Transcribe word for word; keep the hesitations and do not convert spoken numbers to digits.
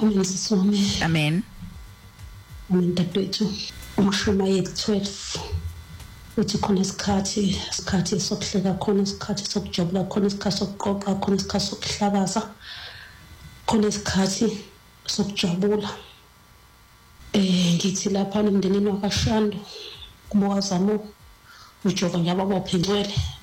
Amen siswami. Amen. Amen dadwethu. Umashumayeli twelve. Uthi khona isikhathi, isikhathi sokuhleka khona, isikhathi sokujabula khona, isikhathi sokuqoqa khona, isikhathi sokuhlabaza khona, isikhathi sokujabula. Eh ngithi lapha nomndenini wakwaShando kubuka zamo uJehova ngiyababopha ingcwele